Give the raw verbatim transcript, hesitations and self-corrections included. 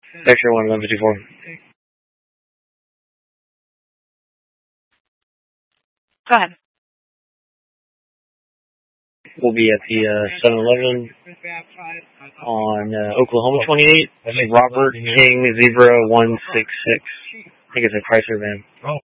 X-ray one, eleven fifty-four. Go ahead. We'll be at the uh, seven eleven on uh, Oklahoma twenty-eight. Robert King Zebra one six six. I think it's a Chrysler van. Oh.